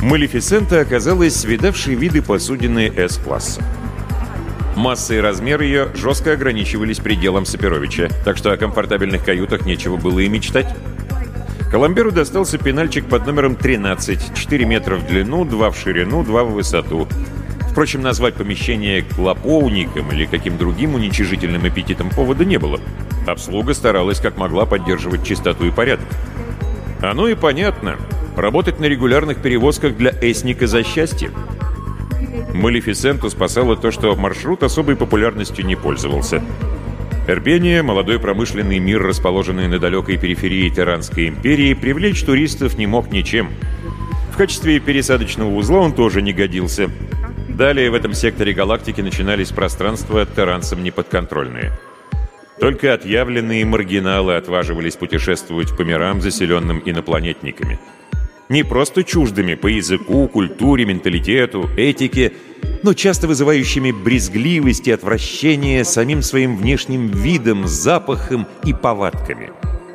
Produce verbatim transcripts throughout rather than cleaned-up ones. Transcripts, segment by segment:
Малефисента оказалась видавшей виды посудины С-класса. Масса и размер ее жестко ограничивались пределом Саперовича, так что о комфортабельных каютах нечего было и мечтать. Коломберу достался пенальчик под номером тринадцать, четыре метра в длину, два в ширину, два в высоту. Впрочем, назвать помещение клоповником или каким другим уничижительным эпитетом повода не было. Обслуга старалась как могла поддерживать чистоту и порядок. Оно и понятно. Работать на регулярных перевозках для эсника за счастье. Малефисенту спасало то, что маршрут особой популярностью не пользовался. Эрбения, молодой промышленный мир, расположенный на далекой периферии Терранской империи, привлечь туристов не мог ничем. В качестве пересадочного узла он тоже не годился. Далее в этом секторе галактики начинались пространства терранцам неподконтрольные. Только отъявленные маргиналы отваживались путешествовать по мирам, заселенным инопланетниками. Не просто чуждыми по языку, культуре, менталитету, этике, но часто вызывающими брезгливость и отвращение самим своим внешним видом, запахом и повадками.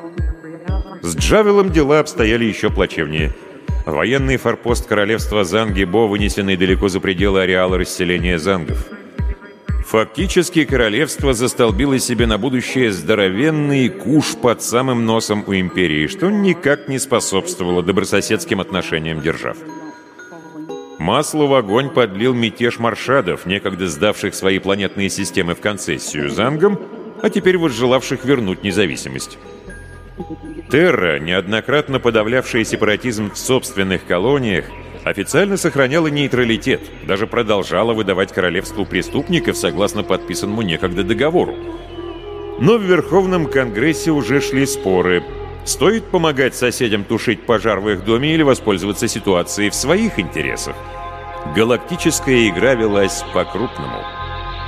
С Джавелом дела обстояли еще плачевнее. Военный форпост королевства Занги-Бо, вынесенный далеко за пределы ареала расселения зангов. Фактически королевство застолбило себе на будущее здоровенный куш под самым носом у империи, что никак не способствовало добрососедским отношениям держав. Масло в огонь подлил мятеж маршадов, некогда сдавших свои планетные системы в концессию зангам, а теперь возжелавших вернуть независимость. Терра, неоднократно подавлявшая сепаратизм в собственных колониях, официально сохраняла нейтралитет, даже продолжала выдавать королевству преступников согласно подписанному некогда договору. Но в Верховном Конгрессе уже шли споры. Стоит помогать соседям тушить пожар в их доме или воспользоваться ситуацией в своих интересах? Галактическая игра велась по-крупному.